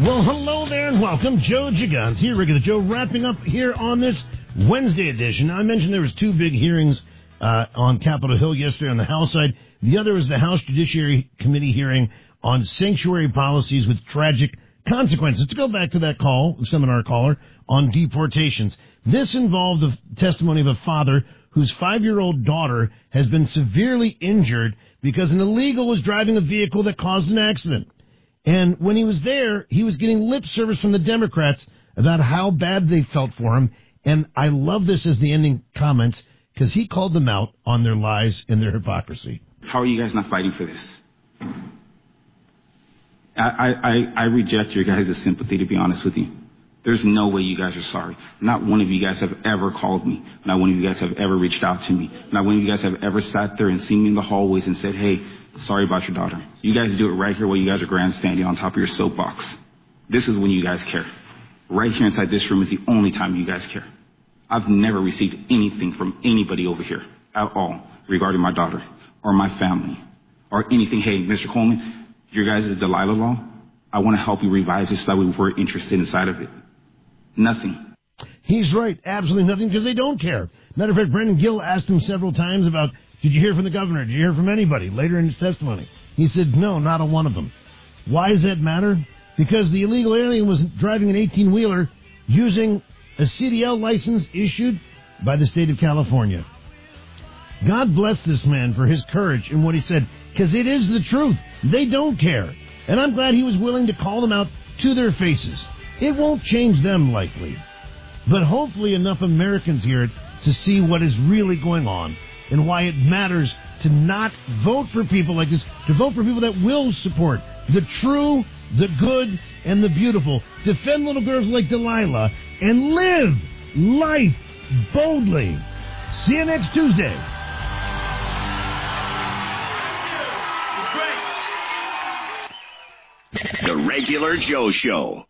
Well, hello there and welcome. Joe Gigant here, Regular Joe, wrapping up here on this Wednesday edition. I mentioned there was two big hearings on Capitol Hill yesterday on the House side. The other was the House Judiciary Committee hearing on sanctuary policies with tragic consequences. To go back to that call, the seminar caller, on deportations. This involved the testimony of a father whose 5-year-old daughter has been severely injured because an illegal was driving a vehicle that caused an accident. And when he was there, he was getting lip service from the Democrats about how bad they felt for him. And I love this as the ending comments because he called them out on their lies and their hypocrisy. How are you guys not fighting for this? I reject your guys' sympathy, to be honest with you. There's no way you guys are sorry. Not one of you guys have ever called me. Not one of you guys have ever reached out to me. Not one of you guys have ever sat there and seen me in the hallways and said, hey, sorry about your daughter. You guys do it right here while you guys are grandstanding on top of your soapbox. This is when you guys care. Right here inside this room is the only time you guys care. I've never received anything from anybody over here at all regarding my daughter or my family or anything. Hey, Mr. Coleman, your guys' Delilah law, I want to help you revise this so that we're interested inside of it. Nothing. He's right. Absolutely nothing because they don't care. Matter of fact, Brendan Gill asked him several times about, did you hear from the governor? Did you hear from anybody? Later in his testimony, he said, no, not a one of them. Why does that matter? Because the illegal alien was driving an 18-wheeler using a CDL license issued by the state of California. God bless this man for his courage in what he said, because it is the truth. They don't care. And I'm glad he was willing to call them out to their faces. It won't change them, likely. But hopefully enough Americans hear it to see what is really going on and why it matters to not vote for people like this, to vote for people that will support the true, the good, and the beautiful. Defend little girls like Delilah and live life boldly. See you next Tuesday. The Regular Joe Show.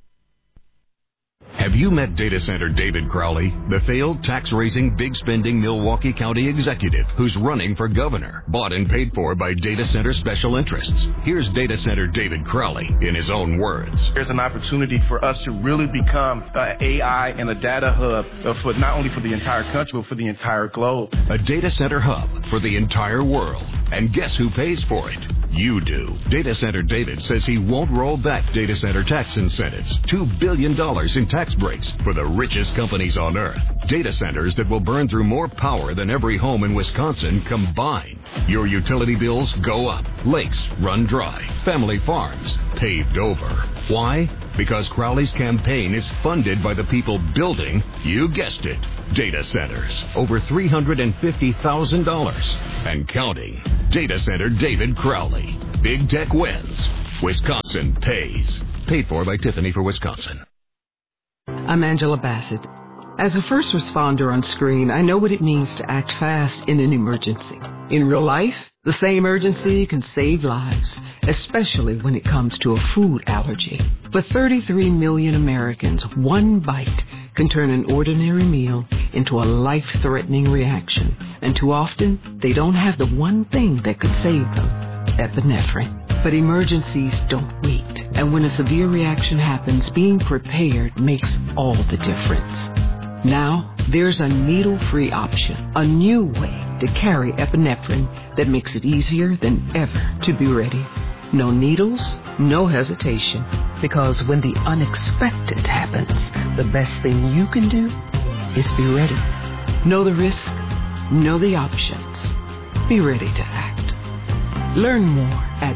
Have you met data center David Crowley, the failed tax-raising, big-spending Milwaukee County executive who's running for governor, bought and paid for by data center special interests? Here's data center David Crowley in his own words. There's an opportunity for us to really become an AI and a data hub for not only for the entire country, but for the entire globe. A data center hub for the entire world. And guess who pays for it? You do. Data Center David says he won't roll back data center tax incentives. $2 billion in tax breaks for the richest companies on earth. Data centers that will burn through more power than every home in Wisconsin combined. Your utility bills go up. Lakes run dry. Family farms paved over. Why? Because Crowley's campaign is funded by the people building, you guessed it, data centers. Over $350,000 and counting. Data Center David Crowley. Big tech wins. Wisconsin pays. Paid for by Tiffany for Wisconsin. I'm Angela Bassett. As a first responder on screen, I know what it means to act fast in an emergency. In real life, the same urgency can save lives, especially when it comes to a food allergy. For 33 million Americans, one bite can turn an ordinary meal into a life-threatening reaction. And too often, they don't have the one thing that could save them, epinephrine. But emergencies don't wait. And when a severe reaction happens, being prepared makes all the difference. Now, there's a needle-free option, a new way to carry epinephrine that makes it easier than ever to be ready. No needles, no hesitation, because when the unexpected happens, the best thing you can do is be ready. Know the risk, know the options, be ready to act. Learn more at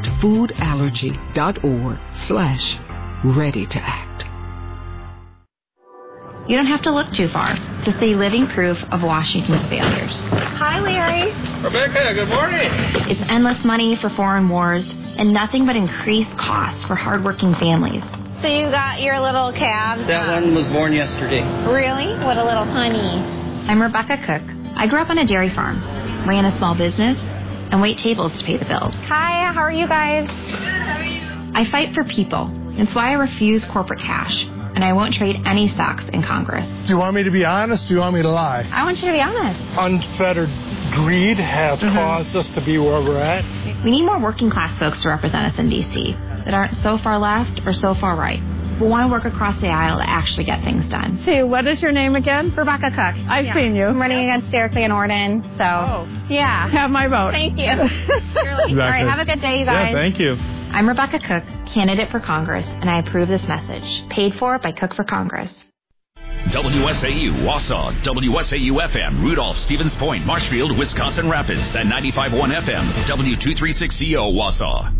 foodallergy.org/ready to act. You don't have to look too far to see living proof of Washington's failures. Hi, Larry. Rebecca, good morning. It's endless money for foreign wars and nothing but increased costs for hardworking families. So you got your little cab? That one was born yesterday. Really? What a little honey. I'm Rebecca Cook. I grew up on a dairy farm, ran a small business, and wait tables to pay the bills. Hi, how are you guys? Good, how are you? I fight for people. That's why I refuse corporate cash. And I won't trade any stocks in Congress. Do you want me to be honest or do you want me to lie? I want you to be honest. Unfettered greed has caused us to be where we're at. We need more working class folks to represent us in D.C. that aren't so far left or so far right. We want to work across the aisle to actually get things done. See, what is your name again? Rebecca Cook. I've seen you. I'm running against Derek Van Orden, so yeah. Have my vote. Thank you. All right, have a good day, you guys. Yeah, thank you. I'm Rebecca Cook, candidate for Congress, and I approve this message. Paid for by Cook for Congress. WSAU, Wausau, WSAU-FM, Rudolph, Stevens Point, Marshfield, Wisconsin Rapids, and 95.1 FM, W236CO, Wausau.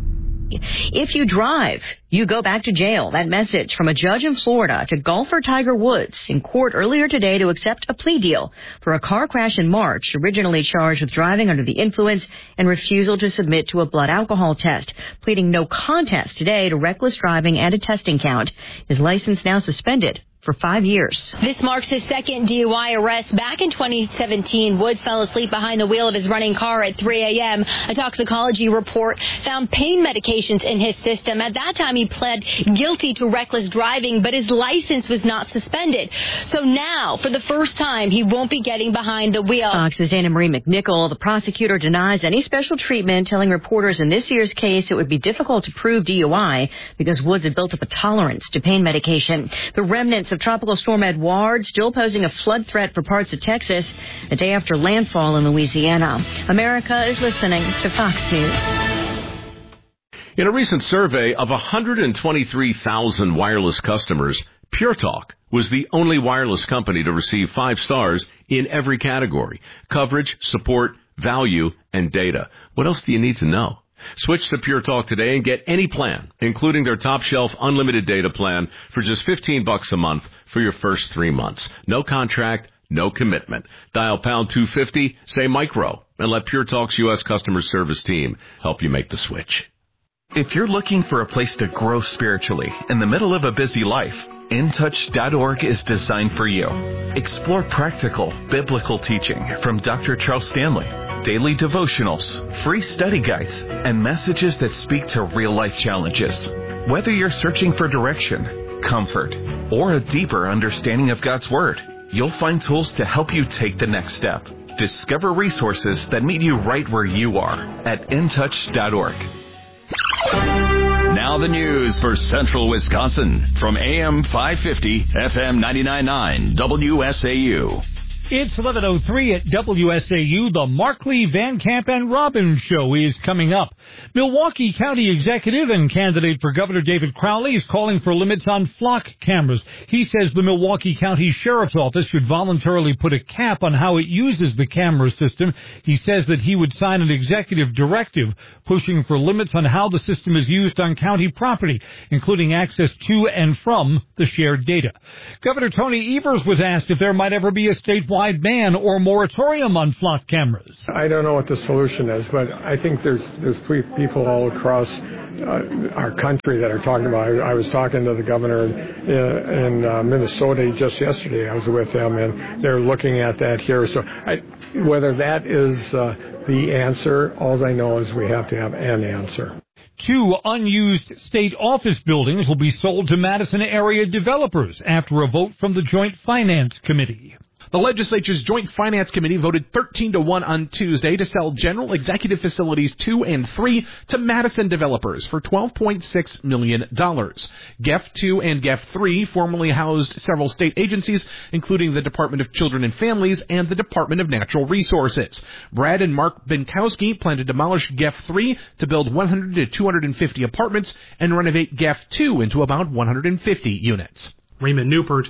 If you drive, you go back to jail. That message from a judge in Florida to golfer Tiger Woods in court earlier today to accept a plea deal for a car crash in March, originally charged with driving under the influence and refusal to submit to a blood alcohol test, pleading no contest today to reckless driving and a testing count. His license now suspended for 5 years. This marks his second DUI arrest. Back in 2017, Woods fell asleep behind the wheel of his running car at 3 a.m. A toxicology report found pain medications in his system. At that time, he pled guilty to reckless driving, but his license was not suspended. So now, for the first time, he won't be getting behind the wheel. Fox's Anna Marie McNichol, the prosecutor, denies any special treatment, telling reporters in this year's case it would be difficult to prove DUI because Woods had built up a tolerance to pain medication. The remnants of Tropical Storm Edouard still posing a flood threat for parts of Texas the day after landfall in Louisiana. America is listening to Fox News. In a recent survey of 123,000 wireless customers, Pure Talk was the only wireless company to receive 5 stars in every category: coverage, support, value, and data. What else do you need to know? Switch to Pure Talk today and get any plan, including their top-shelf unlimited data plan, for just $15 a month for your first 3 months. No contract, no commitment. Dial pound 250, say micro, and let Pure Talk's U.S. customer service team help you make the switch. If you're looking for a place to grow spiritually in the middle of a busy life, InTouch.org is designed for you. Explore practical, biblical teaching from Dr. Charles Stanley, daily devotionals, free study guides, and messages that speak to real-life challenges. Whether you're searching for direction, comfort, or a deeper understanding of God's Word, you'll find tools to help you take the next step. Discover resources that meet you right where you are at InTouch.org. Now the news for Central Wisconsin from AM 550, FM 99.9, WSAU. It's 11:03 at WSAU. The Markley, Van Camp, and Robbins Show is coming up. Milwaukee County Executive and candidate for Governor David Crowley is calling for limits on flock cameras. He says the Milwaukee County Sheriff's Office should voluntarily put a cap on how it uses the camera system. He says that he would sign an executive directive pushing for limits on how the system is used on county property, including access to and from the shared data. Governor Tony Evers was asked if there might ever be a statewide ban or moratorium on flock cameras. I don't know what the solution is, but I think there's people all across our country that are talking about it. I was talking to the governor in Minnesota just yesterday. I was with him, and they're looking at that here. So whether that is the answer, all I know is we have to have an answer. 2 unused state office buildings will be sold to Madison area developers after a vote from the Joint Finance Committee. The legislature's Joint Finance Committee voted 13-1 on Tuesday to sell General Executive Facilities 2 and 3 to Madison developers for $12.6 million. GEF 2 and GEF 3 formerly housed several state agencies, including the Department of Children and Families and the Department of Natural Resources. Brad and Mark Binkowski plan to demolish GEF 3 to build 100 to 250 apartments and renovate GEF 2 into about 150 units. Raymond Newport,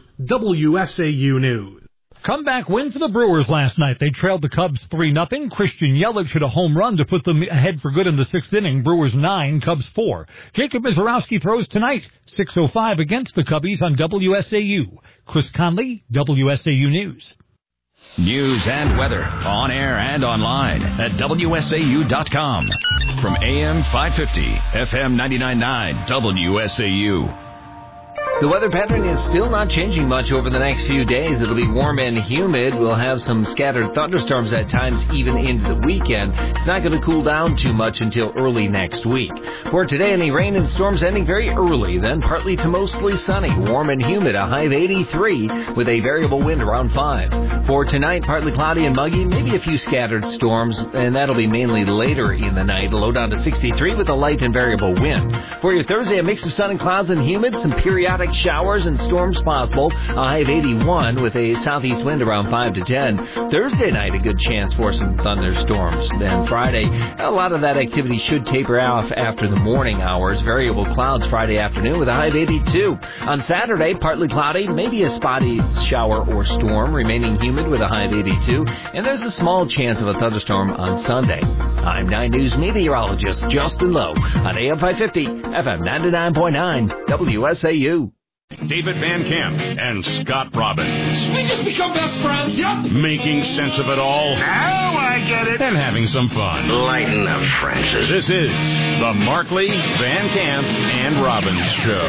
WSAU News. Comeback win for the Brewers last night. They trailed the Cubs 3-0. Christian Yelich hit a home run to put them ahead for good in the 6th inning. Brewers 9, Cubs 4. Jacob Mizorowski throws tonight, 6:05 against the Cubbies on WSAU. Chris Conley, WSAU News. News and weather on air and online at WSAU.com. From AM 550, FM 99.9, WSAU. The weather pattern is still not changing much over the next few days. It'll be warm and humid. We'll have some scattered thunderstorms at times even into the weekend. It's not going to cool down too much until early next week. For today, any rain and storms ending very early, then partly to mostly sunny, warm and humid, a high of 83 with a variable wind around 5. For tonight, partly cloudy and muggy, maybe a few scattered storms, and that'll be mainly later in the night. A low down to 63 with a light and variable wind. For your Thursday, a mix of sun and clouds and humid, some periodic showers and storms possible, a high of 81 with a southeast wind around 5 to 10. Thursday night, a good chance for some thunderstorms. Then Friday, a lot of that activity should taper off after the morning hours. Variable clouds Friday afternoon with a high of 82. On Saturday, partly cloudy, maybe a spotty shower or storm, remaining humid with a high of 82. And there's a small chance of a thunderstorm on Sunday. I'm 9 News meteorologist Justin Lowe on AM 550, FM 99.9, WSAU. David Van Camp and Scott Robbins. We just become best friends, yep. Making sense of it all. Now I get it. And having some fun. Lighten up, Francis. This is the Markley, Van Camp, and Robbins Show.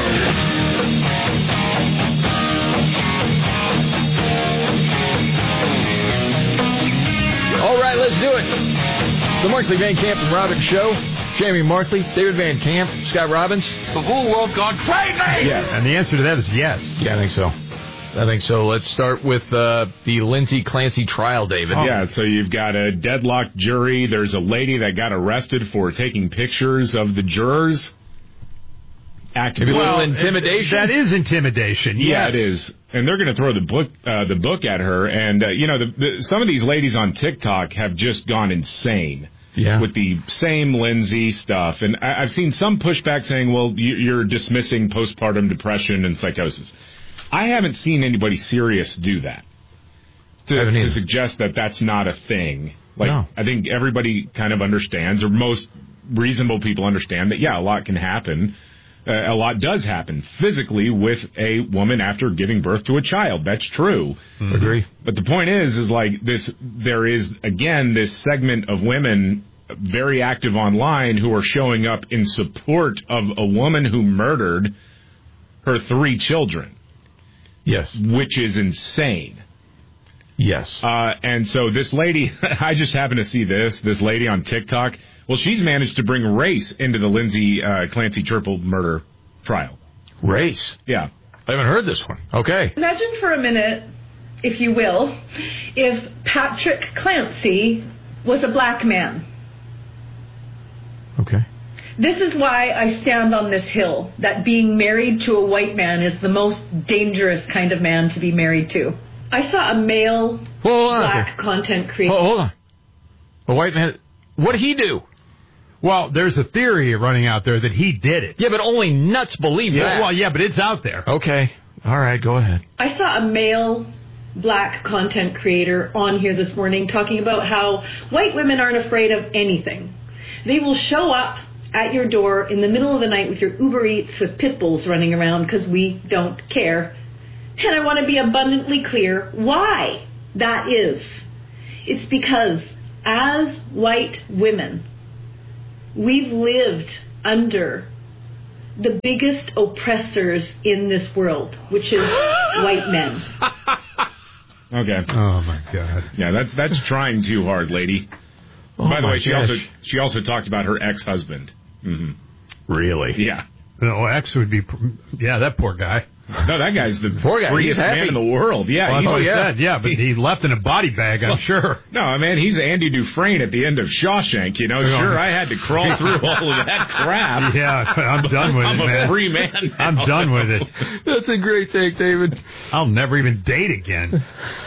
All right, let's do it. The Markley, Van Camp, and Robbins Show. Jamie Markley, David Van Camp, Scott Robbins. The whole world gone crazy! Yes. And the answer to that is yes. Yeah, I think so. Let's start with the Lindsay Clancy trial, David. Yeah, so you've got a deadlocked jury. There's a lady that got arrested for taking pictures of the jurors. Well, intimidation? That is intimidation, yes. Yeah, it is. And they're going to throw the book at her. And, some of these ladies on TikTok have just gone insane. Yeah. With the same Lindsay stuff. And I've seen some pushback saying, well, you're dismissing postpartum depression and psychosis. I haven't seen anybody serious do that. To suggest that that's not a thing. No. I think everybody kind of understands, or most reasonable people understand that, yeah, a lot can happen. A lot does happen physically with a woman after giving birth to a child. That's true. Mm-hmm. Agree. But the point is like this, there is, again, this segment of women very active online who are showing up in support of a woman who murdered her 3 children. Yes. Which is insane. Yes. And so this lady, I just happened to see this lady on TikTok. Well, she's managed to bring race into the Lindsay Clancy Churchill murder trial. Race? Yeah. I haven't heard this one. Okay. Imagine for a minute, if you will, if Patrick Clancy was a black man. Okay. This is why I stand on this hill, that being married to a white man is the most dangerous kind of man to be married to. I saw a male black content creator. Hold on. A white man, what did he do? Well, there's a theory running out there that he did it. Yeah, but only nuts believe that. Well, yeah, but it's out there. Okay. All right, go ahead. I saw a male black content creator on here this morning talking about how white women aren't afraid of anything. They will show up at your door in the middle of the night with your Uber Eats with pit bulls running around because we don't care. And I want to be abundantly clear why that is. It's because as white women, we've lived under the biggest oppressors in this world, which is white men. Okay. Oh my God. Yeah, that's trying too hard, lady. Oh, by the way, she also talked about her ex-husband. Mm-hmm. Really? Yeah. No, ex would be, that poor guy. No, that guy's the poor guy. freest man in the world. Yeah, well, but he left in a body bag, I'm sure. No, man, he's Andy Dufresne at the end of Shawshank, Sure, I had to crawl through all of that crap. Yeah, I'm done with it, man. I'm a free man now. I'm done with it. That's a great take, David. I'll never even date again.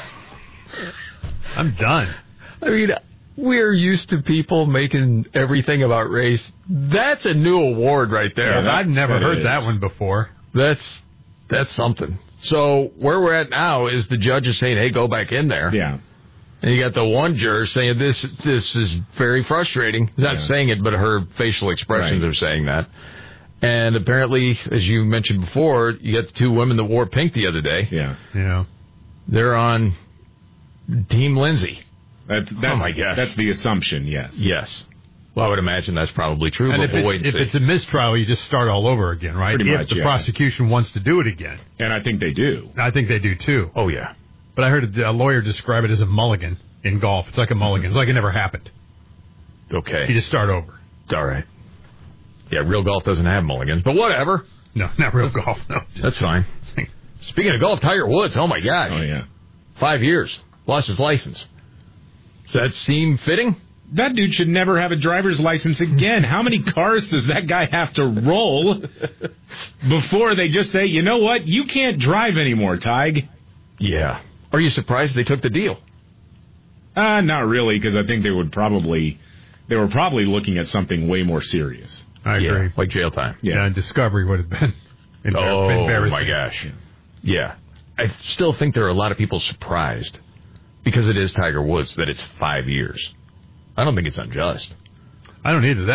I'm done. I mean, we're used to people making everything about race. That's a new award right there. Yeah, I've never heard that one before. That's something. So where we're at now is the judge is saying, hey, go back in there. Yeah. And you got the one juror saying this is very frustrating. He's not saying it, but her facial expressions are saying that. And apparently, as you mentioned before, you got the 2 women that wore pink the other day. Yeah. Yeah. They're on Team Lindsay. That's oh, my gosh. That's the assumption, yes. Yes. Well, I would imagine that's probably true, and but we'll wait and if see. it's a mistrial, you just start all over again, right? Pretty if much, the yeah. prosecution wants to do it again. And I think they do. I think they do, too. Oh, yeah. But I heard a lawyer describe it as a mulligan in golf. It's like a mulligan. It's like it never happened. Okay. You just start over. All right. Yeah, real golf doesn't have mulligans, but whatever. No, not real golf, no. That's fine. Speaking of golf, Tiger Woods, oh, my gosh. Oh, yeah. 5 years. Lost his license. Does that seem fitting? That dude should never have a driver's license again. How many cars does that guy have to roll before they just say, you know what, you can't drive anymore, Tig? Yeah. Are you surprised they took the deal? Not really, because I think they were probably looking at something way more serious. I agree. Like jail time. Yeah, Discovery would have been embarrassing. My gosh. Yeah. I still think there are a lot of people surprised, because it is Tiger Woods, that it's 5 years. I don't think it's unjust. I don't either.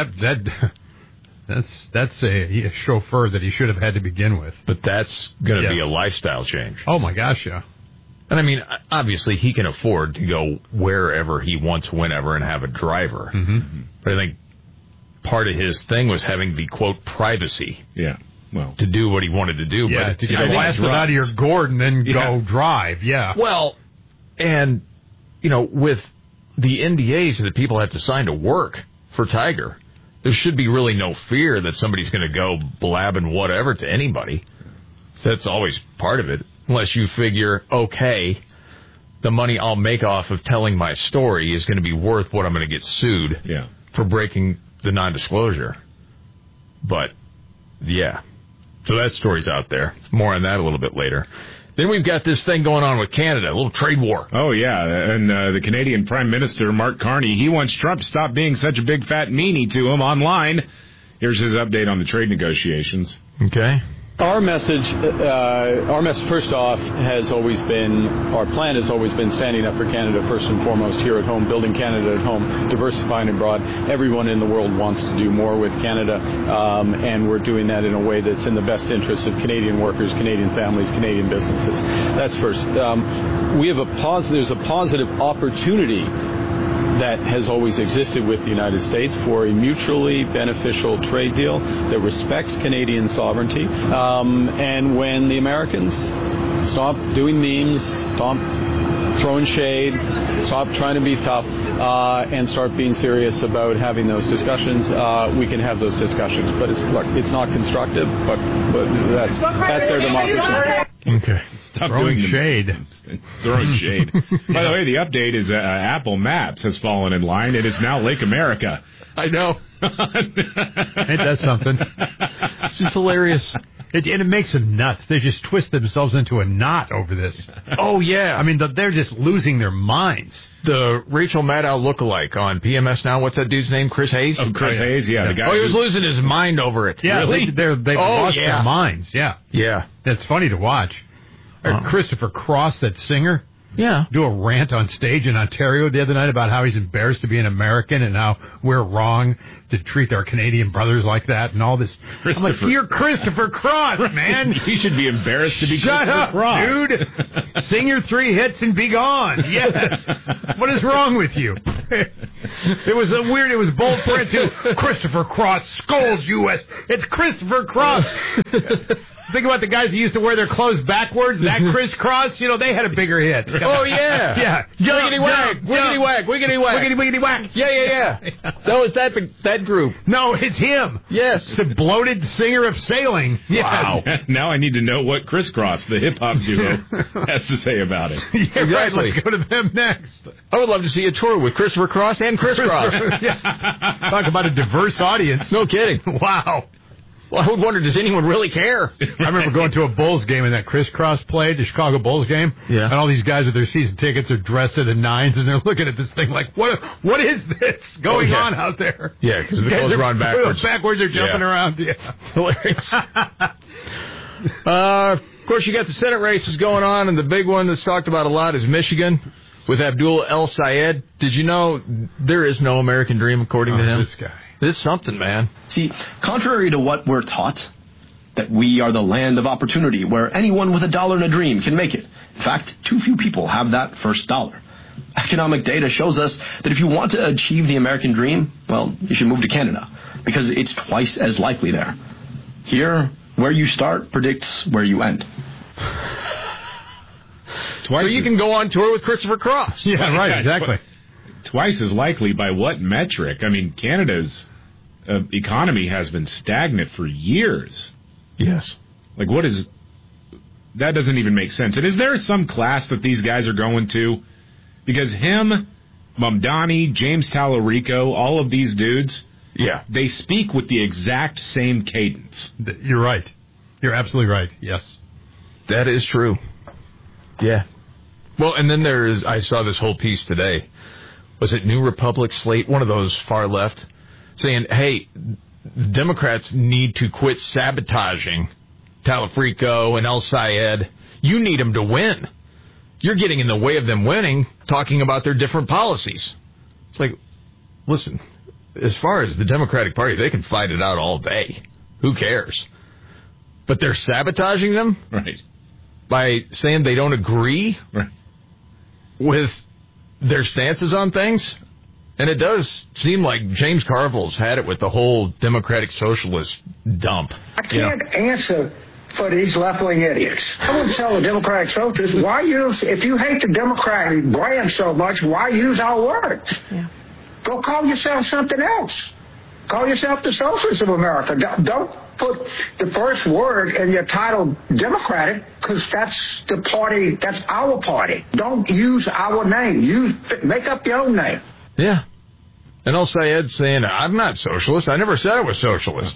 That's a chauffeur that he should have had to begin with. But that's going to be a lifestyle change. Oh, my gosh, yeah. And, I mean, obviously he can afford to go wherever he wants, whenever, and have a driver. Mm-hmm. But I think part of his thing was having the, quote, privacy. Yeah. Well, to do what he wanted to do. Yeah, but to get blasted out of your gourd and then go drive, yeah. Well, and, you know, with the NDAs that people have to sign to work for Tiger, there should be really no fear that somebody's going to go blabbing whatever to anybody. So that's always part of it, unless you figure, okay, the money I'll make off of telling my story is going to be worth what I'm going to get sued for breaking the non-disclosure. But, yeah. So that story's out there. More on that a little bit later. Then we've got this thing going on with Canada, a little trade war. Oh, yeah, and the Canadian Prime Minister, Mark Carney, he wants Trump to stop being such a big fat meanie to him online. Here's his update on the trade negotiations. Okay. Our message first off, has always been, our plan has always been standing up for Canada first and foremost here at home, building Canada at home, diversifying abroad. Everyone in the world wants to do more with Canada, and we're doing that in a way that's in the best interest of Canadian workers, Canadian families, Canadian businesses. That's first. There's a positive opportunity that has always existed with the United States for a mutually beneficial trade deal that respects Canadian sovereignty. And when the Americans stop doing memes, stop throwing shade, stop trying to be tough, and start being serious about having those discussions, we can have those discussions. But it's not constructive, but that's their democracy. Okay. Stop throwing shade. Throwing shade. By the way, the update is Apple Maps has fallen in line. It is now Lake America. I know. Ain't that something? It's just hilarious. And it makes them nuts. They just twist themselves into a knot over this. Oh, yeah. I mean, they're just losing their minds. The Rachel Maddow lookalike on PMS now. What's that dude's name? Chris Hayes? Oh, Chris Hayes, yeah. The guy he was losing his mind over it. Yeah, really? they've lost their minds. Yeah. Yeah. It's funny to watch. Christopher Cross, that singer, do a rant on stage in Ontario the other night about how he's embarrassed to be an American and how we're wrong to treat our Canadian brothers like that and all this. I'm like, you're Christopher Cross, man. You should be embarrassed to be Christopher Cross. Dude. Sing your 3 hits and be gone. Yes. What is wrong with you? It was weird. It was bold print too. Christopher Cross scolds U.S. It's Christopher Cross. Think about the guys who used to wear their clothes backwards, that crisscross, they had a bigger hit. Oh, yeah. Yeah. Wiggity whack, wiggity whack, wiggity whack. Wiggity, wiggity whack. Yeah. So is that group? No, it's him. Yes. The bloated singer of sailing. Yes. Wow. Now I need to know what Crisscross, the hip-hop duo, has to say about it. Yeah, exactly. Right. Let's go to them next. I would love to see a tour with Christopher Cross and Crisscross. Talk about a diverse audience. No kidding. Wow. Well, I would wonder, does anyone really care? I remember going to a Bulls game and that Crisscross played, the Chicago Bulls game. Yeah. And all these guys with their season tickets are dressed to the nines, and they're looking at this thing like, what is this going on out there? Yeah, because the clothes are on backwards. Backwards are jumping around. Yeah. Hilarious. Of course, you got the Senate races going on, and the big one that's talked about a lot is Michigan with Abdul El Sayed. Did you know there is no American dream, according to him? This guy. It's something, man. See, contrary to what we're taught, that we are the land of opportunity where anyone with $1 and a dream can make it. In fact, too few people have that first dollar. economic data shows us that if you want to achieve the American dream, well, you should move to Canada because it's twice as likely there. Here, where you start predicts where you end. So you can go on tour with Christopher Cross. Yeah, right, exactly. Twice as likely by what metric? I mean, Canada's economy has been stagnant for years. Yes. Like, what is... That doesn't even make sense. And is there some class that these guys are going to? Because him, Mamdani, James Tallarico, all of these dudes, they speak with the exact same cadence. You're right. You're absolutely right. Yes. That is true. Yeah. Well, and then I saw this whole piece today. Was it New Republic, Slate, one of those far left, saying, hey, Democrats need to quit sabotaging Tallarico and El Sayed. You need them to win. You're getting in the way of them winning, talking about their different policies. It's like, listen, as far as the Democratic Party, they can fight it out all day. Who cares? But they're sabotaging them? Right. By saying they don't agree with their stances on things. And it does seem like James Carville's had it with the whole Democratic Socialist dump. I can't answer for these left-wing idiots. I would tell the Democratic Socialists, if you hate the Democratic brand so much, why use our words? Yeah. Go call yourself something else. Call yourself the Socialists of America. Don't put the first word in your title Democratic, because that's the party, that's our party. Don't use our name. Make up your own name. Yeah. And El Sayed saying, I'm not socialist. I never said I was socialist.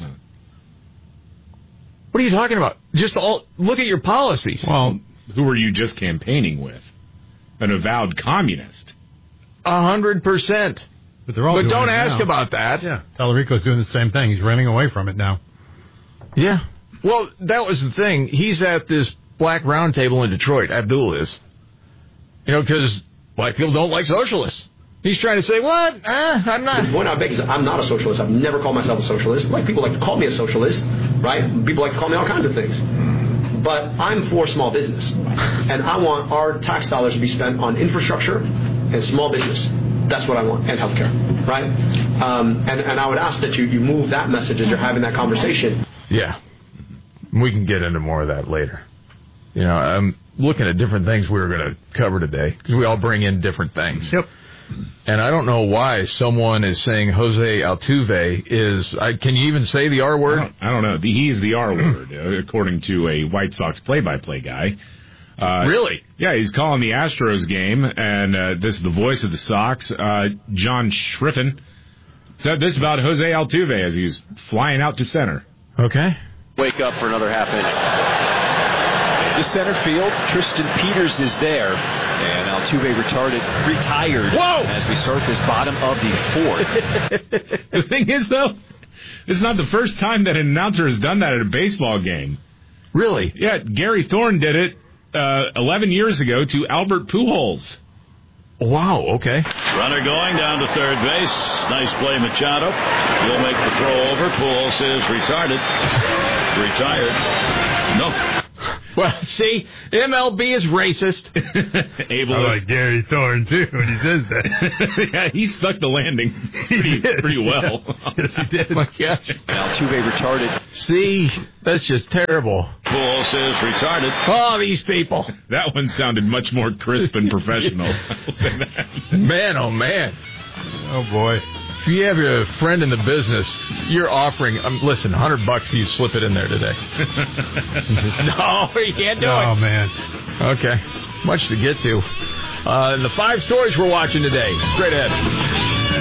What are you talking about? Just look at your policies. Well, who were you just campaigning with? An avowed communist. 100%. But they're all but don't ask now. About that. Yeah. Tallarico's doing the same thing. He's running away from it now. Yeah. Well, that was the thing. He's at this black round table in Detroit. Abdul is. Because black people don't like socialists. He's trying to say, what? I'm not. The point I make is I'm not a socialist. I've never called myself a socialist. White people like to call me a socialist, right? People like to call me all kinds of things. But I'm for small business. And I want our tax dollars to be spent on infrastructure and small business. That's what I want, and healthcare, right? And I would ask that you move that message as you're having that conversation. Yeah. We can get into more of that later. I'm looking at different things we were going to cover today, because we all bring in different things. Yep. And I don't know why someone is saying Jose Altuve is... can you even say the R word? I don't know. He's the R word, according to a White Sox play-by-play guy. Really? Yeah, he's calling the Astros game, and this is the voice of the Sox, John Schriffen, said this about Jose Altuve as he was flying out to center. Okay. Wake up for another half inning. To center field, Tristan Peters is there, and Altuve retired as we start this bottom of the fourth. The thing is, though, it's not the first time that an announcer has done that at a baseball game. Really? Yeah, Gary Thorne did it 11 years ago to Albert Pujols. Wow, okay. Runner going down to third base. Nice play, Machado. He'll make the throw over. Pujols is retired. No. Well, see, MLB is racist. Abel I like Gary Thorne, too, when he says that. Yeah, he stuck the landing pretty well. Yes, he did. My gosh. Altuve retarded. See, that's just terrible. Pujols is retarded. Oh, these people. That one sounded much more crisp and professional. Man, oh, man. Oh, boy. If you have a friend in the business, you're offering, listen, $100 if you slip it in there today. No, you can't do it. Oh, man. Okay. Much to get to. The 5 stories we're watching today. Straight ahead.